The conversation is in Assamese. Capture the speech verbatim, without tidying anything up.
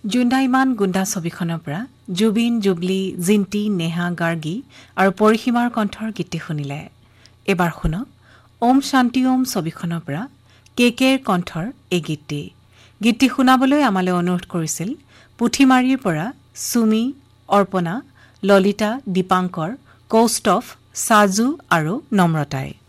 জুণ্ডাইমান গুণ্ডা ছবিখনৰ পৰা জুবিন জুবলি জিন্টি নেহা গাৰ্গী আৰু পৰিসীমাৰ কণ্ঠৰ গীতটি শুনিলে। এবাৰ শুনক ওম শান্তি ওম ছবিখনৰ পৰা কে কেৰ কণ্ঠৰ এই গীতটি। গীতটি শুনাবলৈ আমালৈ অনুৰোধ কৰিছিল পুথিমাৰীৰ পৰা সুমি, অৰ্পণা, ললিতা, দীপাংকৰ, কৌস্তভ, সাজু আৰু নম্ৰতাই।